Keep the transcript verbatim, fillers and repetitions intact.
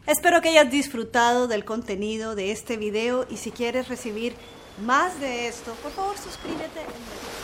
Espero que hayas disfrutado del contenido de este video y si quieres recibir más de esto, por favor suscríbete.